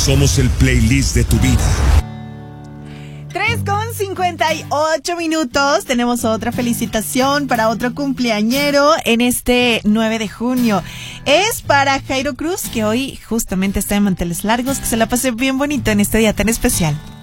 Somos el playlist de tu vida. 3:58. Tenemos otra felicitación para otro cumpleañero en este 9 de junio. Es para Jairo Cruz, que hoy justamente está en manteles largos. Que se la pase bien bonito en este día tan especial.